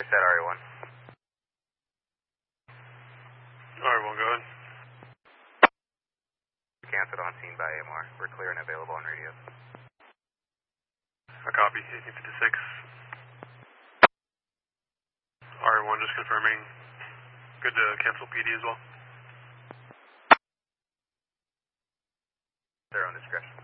Set RA1. RA1, go ahead. Canceled on scene by AMR. We're clear and available on radio. A copy, 1856. RA1 just confirming. Good to cancel PD as well. Their own discretion.